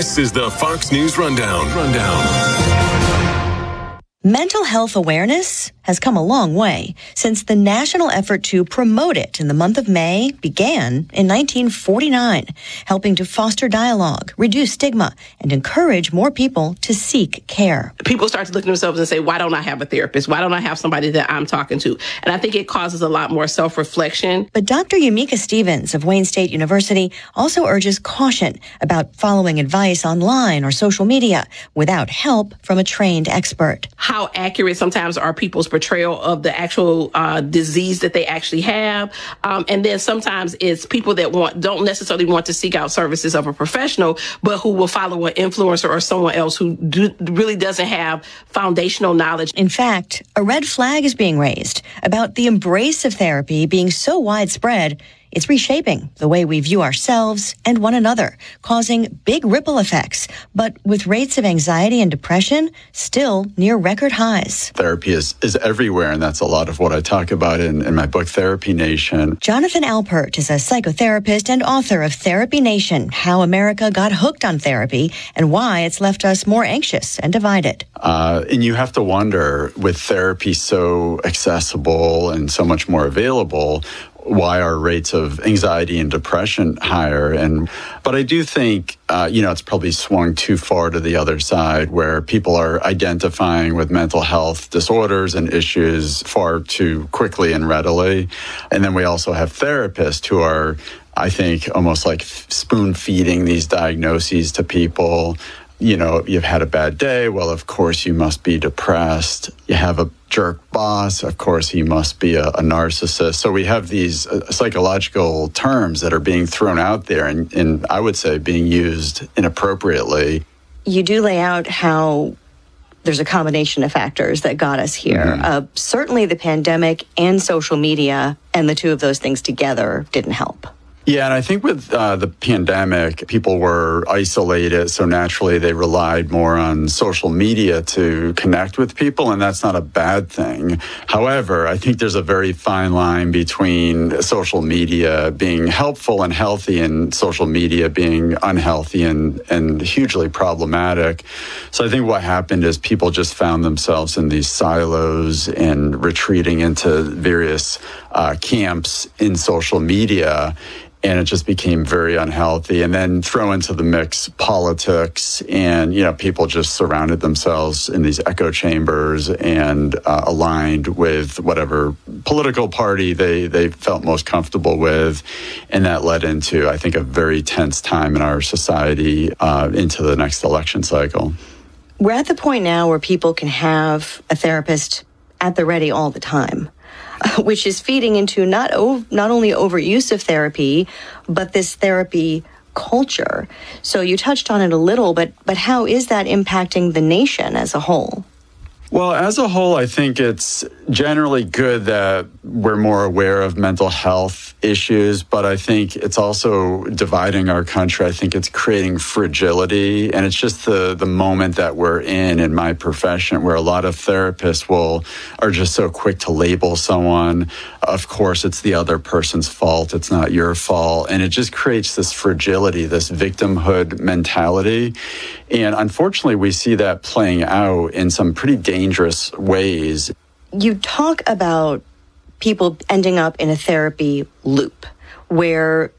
This is the Fox News Rundown. Mental health awareness has come a long way since the national effort to promote it in the month of May began in 1949, helping to foster dialogue, reduce stigma, and encourage more people to seek care. People start to look at themselves and say, why don't I have a therapist? Why don't I have somebody that I'm talking to? And I think it causes a lot more self-reflection. But Dr. Yamika Stevens of Wayne State University also urges caution about following advice online or social media without help from a trained expert. How accurate sometimes are people's portrayal of the actual disease that they actually have. And then sometimes it's people that don't necessarily want to seek out services of a professional, but who will follow an influencer or someone else who really doesn't have foundational knowledge. In fact, a red flag is being raised about the embrace of therapy being so widespread. It's reshaping the way we view ourselves and one another, causing big ripple effects, but with rates of anxiety and depression still near record highs. Therapy is everywhere, and that's a lot of what I talk about in my book, Therapy Nation. Jonathan Alpert is a psychotherapist and author of Therapy Nation, How America Got Hooked on Therapy and Why It's Left Us More Anxious and Divided. And you have to wonder, with therapy so accessible and so much more available, why are rates of anxiety and depression higher? But I do think, it's probably swung too far to the other side where people are identifying with mental health disorders and issues far too quickly and readily. And then we also have therapists who are, I think, almost like spoon feeding these diagnoses to people. You've had a bad day. Well, of course, you must be depressed. You have a jerk boss. Of course, he must be a narcissist. So we have these psychological terms that are being thrown out there and I would say being used inappropriately. You do lay out how there's a combination of factors that got us here. Mm-hmm. Certainly the pandemic and social media, and the two of those things together didn't help. Yeah, and I think with the pandemic, people were isolated, so naturally they relied more on social media to connect with people, and that's not a bad thing. However, I think there's a very fine line between social media being helpful and healthy and social media being unhealthy and hugely problematic. So I think what happened is people just found themselves in these silos and retreating into various camps in social media. And it just became very unhealthy. And then throw into the mix politics, and people just surrounded themselves in these echo chambers and aligned with whatever political party they felt most comfortable with, and that led into, I think, a very tense time in our society into the next election cycle. We're at the point now where people can have a therapist at the ready all the time, which is feeding into not only overuse of therapy, but this therapy culture. So you touched on it a little, but how is that impacting the nation as a whole? Well, as a whole, I think it's generally good that we're more aware of mental health issues, but I think it's also dividing our country. I think it's creating fragility, and it's just the moment that we're in my profession, where a lot of therapists are just so quick to label someone. Of course, it's the other person's fault. It's not your fault. And it just creates this fragility, this victimhood mentality. And unfortunately, we see that playing out in some pretty dangerous ways. You talk about people ending up in a therapy loop where